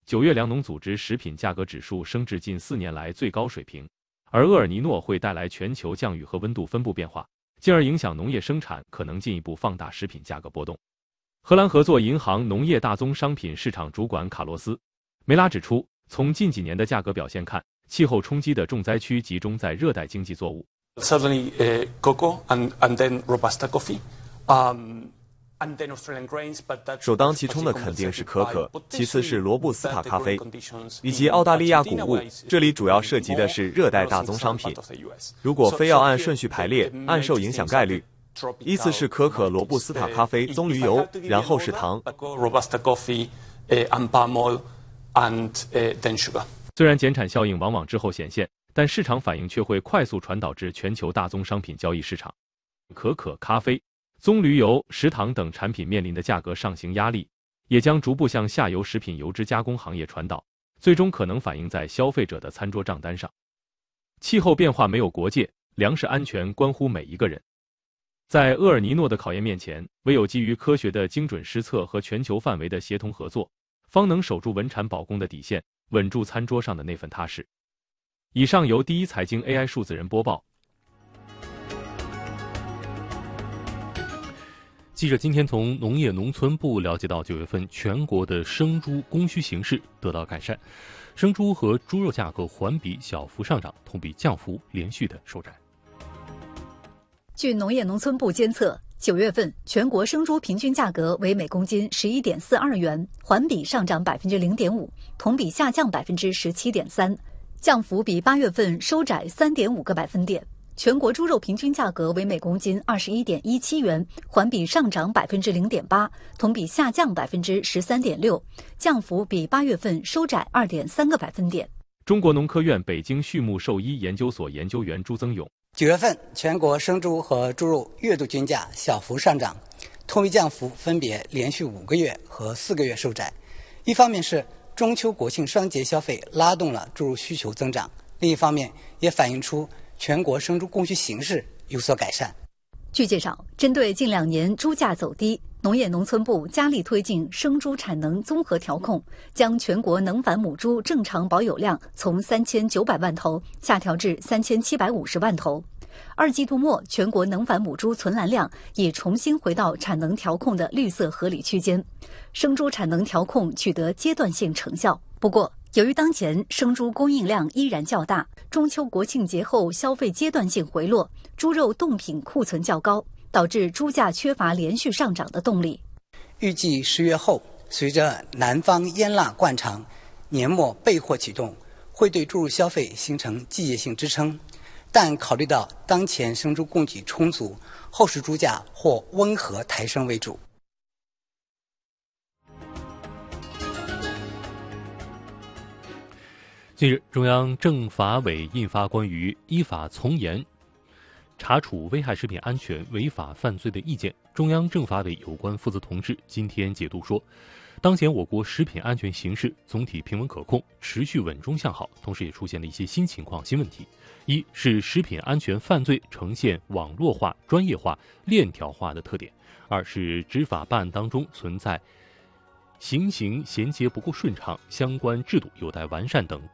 9月粮农组织食品价格指数升至近4年来最高水平，而厄尔尼诺会带来全球降雨和温度分布变化，进而影响农业生产，可能进一步放大食品价格波动。荷兰合作银行农业大宗商品市场主管卡洛斯·梅拉指出，从近几年的价格表现看，气候冲击的重灾区集中在热带经济作物。 Certainly, cocoa and then Robusta coffee. 首当其冲的肯定是可可，其次是罗布斯塔咖啡，以及澳大利亚谷物。这里主要涉及的是热带大宗商品。如果非要按顺序排列，按受影响概率，依次是可可、罗布斯塔咖啡、棕榈油，然后是糖。 虽然减产效应往往滞后显现，但市场反应却会快速传导至全球大宗商品交易市场。可可、咖啡、棕榈油、食糖等产品面临的价格上行压力，也将逐步向下游食品油脂加工行业传导，最终可能反映在消费者的餐桌账单上。气候变化没有国界，粮食安全关乎每一个人。在厄尔尼诺的考验面前，唯有基于科学的精准施测和全球范围的协同合作，方能守住稳产保供的底线，稳住餐桌上的那份踏实。以上由第一财经 AI 数字人播报。 记者今天从农业农村部了解到，9月份全国的生猪供需形势得到改善，生猪和猪肉价格环比小幅上涨，同比降幅连续的收窄。 据农业农村部监测，9月份全国生猪平均价格为每公斤11.42元，环比上涨0.5%，同比下降17.3%，降幅比8月份收窄3.5个百分点。全国猪肉平均价格为每公斤21.17元，环比上涨0.8%，同比下降13.6%，降幅比8月份收窄2.3个百分点。 中国农科院北京畜牧兽医研究所研究员朱增勇 ，9月份全国生猪和猪肉月度均价小幅上涨，同比降幅分别连续5个月和4个月收窄。一方面是中秋国庆双节消费拉动了猪肉需求增长，另一方面也反映出全国生猪供需形势有所改善。 据介绍，针对近2年猪价走低，农业农村部加力推进生猪产能综合调控，将全国能繁母猪正常保有量从3900万头下调至3750万头。2季度末，全国能繁母猪存栏量已重新回到产能调控的绿色合理区间，生猪产能调控取得阶段性成效。不过，由于当前生猪供应量依然较大，中秋国庆节后消费阶段性回落，猪肉冻品库存较高，导致猪价缺乏连续上涨的动力。 预计10月后，随着南方腌腊灌肠年末备货启动，会对猪肉消费形成季节性支撑。但考虑到当前生猪供给充足，后市猪价或温和抬升为主。 近日，中央政法委印发关于依法从严查处危害食品安全违法犯罪的意见，中央政法委有关负责同志今天解读说，当前我国食品安全形势总体平稳可控，持续稳中向好，同时也出现了一些新情况、新问题。一是食品安全犯罪呈现网络化、专业化、链条化的特点；二是执法办案当中存在行刑衔接不够顺畅、相关制度有待完善等